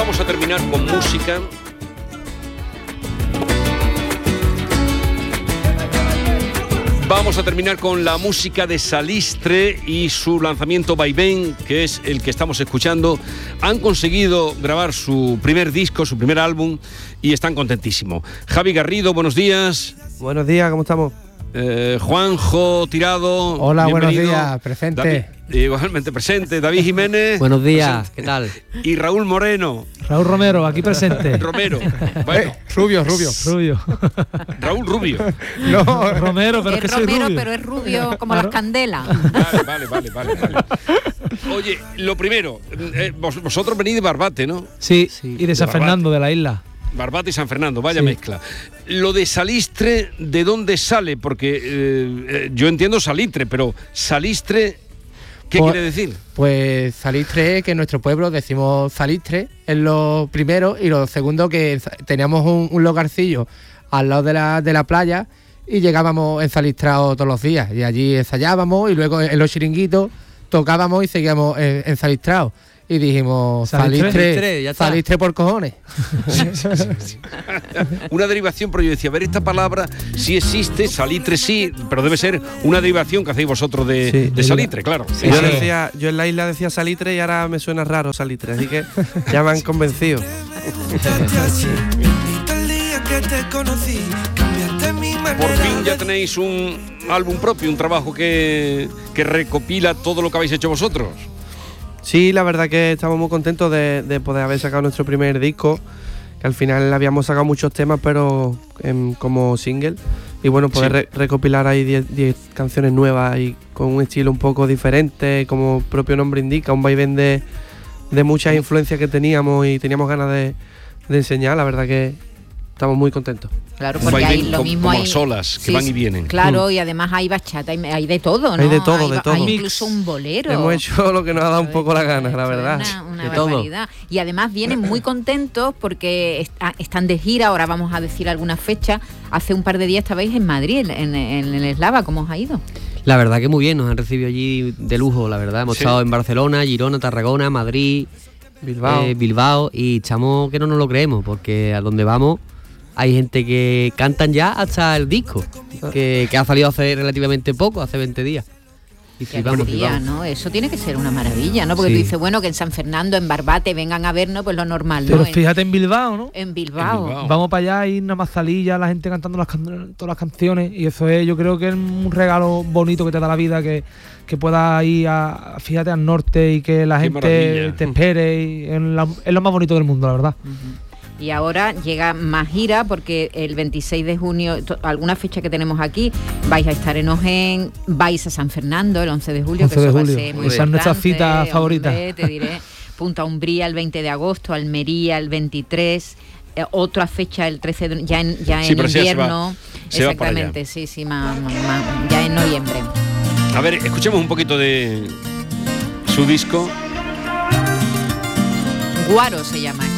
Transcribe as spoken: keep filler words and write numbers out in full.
vamos a terminar con música. Vamos a terminar con la música de Salistre y su lanzamiento Vaivén, que es el que estamos escuchando. Han conseguido grabar su primer disco, su primer álbum, y están contentísimos. Javi Garrido, buenos días. Buenos días, ¿cómo estamos? Eh, Juanjo Tirado. Hola, buenos bienvenido. días, presente. David, igualmente presente. David Jiménez. Buenos días, presente. ¿qué tal? Y Raúl Moreno. Raúl Romero, aquí presente. Romero. Bueno, eh, Rubio, Rubio. Rubio. Raúl Rubio. No, Romero, pero es, es que soy Romero, rubio. pero es rubio como Claro. las candelas. Vale, vale, vale, vale, vale. Oye, lo primero, eh, vos, vosotros venís de Barbate, ¿no? Sí, Sí, y de San de Fernando, de la isla. Barbate y San Fernando, vaya Sí. mezcla. Lo de Salistre, ¿de dónde sale? Porque eh, eh, yo entiendo salitre, pero Salistre, ¿qué Pues- quiere decir? Pues Salistre, que en nuestro pueblo decimos Salistre, es lo primero, y lo segundo que teníamos un, un lugarcillo al lado de la, de la playa y llegábamos ensalistrados todos los días y allí ensayábamos y luego en los chiringuitos tocábamos y seguíamos en- ensalistrados. Y dijimos, Salistre, Salistre, Salistre, ya está. Salistre por cojones. Una derivación, pero yo decía, a ver, esta palabra sí existe, salitre sí, pero debe ser una derivación que hacéis vosotros de, Sí, de salitre, claro. Sí, yo sí. decía, yo en la isla decía salitre y ahora me suena raro salitre, así que ya me han convencido. Por fin ya tenéis un álbum propio, un trabajo que, que recopila todo lo que habéis hecho vosotros. Sí, la verdad que estamos muy contentos de, de poder haber sacado nuestro primer disco, que al final habíamos sacado muchos temas, pero em, como single. Y bueno, poder Sí. re- recopilar ahí diez canciones nuevas y con un estilo un poco diferente, como el propio nombre indica, un vaivén de, de muchas influencias que teníamos y teníamos ganas de, de enseñar. La verdad que estamos muy contentos. Claro, Un porque hay vaivén lo como- mismo como hay las olas, que van y vienen. Claro, y además hay bachata, hay, hay de todo, ¿no? Hay de todo, de ba- todo. Hay Mix. incluso un bolero. Hemos hecho lo que nos ha dado un poco la gana, la Eso es verdad. Una, una De todo. barbaridad. Y además vienen muy contentos porque est- están de gira, ahora vamos a decir algunas fechas. Hace un par de días estabais en Madrid, en, en el Eslava, ¿cómo os ha ido? La verdad que muy bien, nos han recibido allí de lujo, la verdad. Hemos Sí. estado en Barcelona, Girona, Tarragona, Madrid, Bilbao. eh, Bilbao, y estamos que no nos lo creemos, porque a donde vamos hay gente que cantan ya hasta el disco, que, que ha salido hace relativamente poco, hace veinte días. Y Qué flipamos, alegría, flipamos. ¿no? Eso tiene que ser una maravilla, ¿no? Porque Sí. tú dices, bueno, que en San Fernando, en Barbate, vengan a vernos, pues lo normal, ¿no? Pero En- fíjate en Bilbao, ¿no? En Bilbao. En Bilbao. Vamos para allá y nada más salir ya la gente cantando las can- todas las canciones, y eso es, yo creo que es un regalo bonito que te da la vida, que, que puedas ir a, fíjate, al norte y que la Qué gente maravilla. te espere, y es, la- es lo más bonito del mundo, la verdad. Y ahora llega más gira porque el veintiséis de junio, to- alguna fecha que tenemos aquí, vais a estar en Ojén, vais a San Fernando el once de julio, once que de eso va a julio. ser muy Esa es nuestra importante, cita favorita. hombre, te diré. Punta Umbría el veinte de agosto, Almería el veintitrés, eh, otra fecha el trece de, ya en, ya Sí, en pero sí, ya se va- invierno. se va para allá. Exactamente, sí, sí, más, más- más- ya en noviembre. A ver, escuchemos un poquito de su disco. Guaro se llama.